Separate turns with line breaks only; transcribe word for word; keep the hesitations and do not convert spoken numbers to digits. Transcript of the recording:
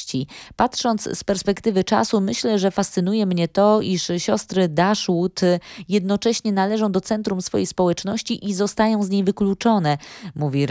treści. Patrząc z perspektywy czasu, myślę, że fascynuje mnie to, iż siostry Dashwood jednocześnie należą do centrum swojej społeczności i zostają z niej wykluczone, mówi